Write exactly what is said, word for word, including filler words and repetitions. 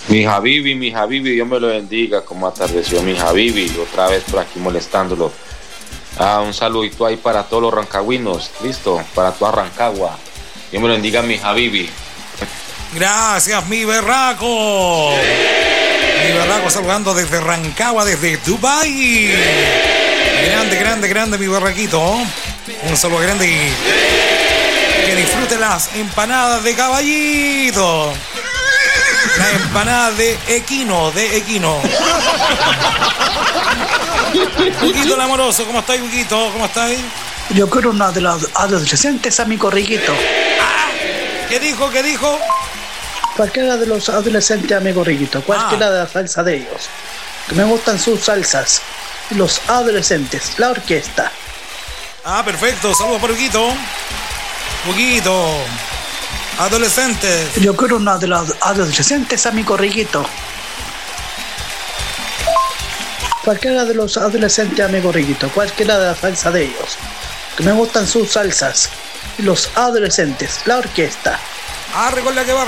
Mi Habibi, mi Habibi, Dios me lo bendiga, como atardeció mi Habibi, otra vez por aquí molestándolo. Ah, un saludito ahí para todos los rancagüinos, listo, para toda Rancagua. Dios me lo bendiga, mi Habibi. Gracias, mi berraco. Mi berraco saludando desde Rancagua, desde Dubai. Grande, grande, grande, mi berraquito. Un saludo grande y que disfrute las empanadas de caballito. La empanada de equino, de equino. Huguito el amoroso, ¿cómo estáis, Huguito? ¿Cómo estáis? Yo quiero una de los adolescentes a mi corriguito. Ah, ¿qué dijo? ¿Qué dijo? Cualquiera de los adolescentes a mi corriguito, cualquiera ah. de la salsa de ellos. Que me gustan sus salsas. Los adolescentes, la orquesta. Ah, perfecto, saludos para Huguito. Huguito. Adolescentes. Yo quiero una de los adolescentes a mi corriguito. Cualquiera de los adolescentes a mi corriguito, cualquiera de la salsa de ellos. Que me gustan sus salsas. Los adolescentes, la orquesta. Ah, recuerda que va